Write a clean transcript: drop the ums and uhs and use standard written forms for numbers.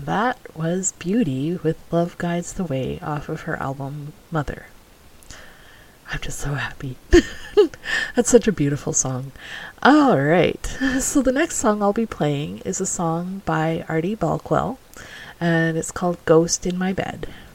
And that was Beauty with Love Guides the Way off of her album Mother. I'm just so happy. That's such a beautiful song. Alright, so the next song I'll be playing is a song by Artie Balkwell, and it's called Ghost in My Bed.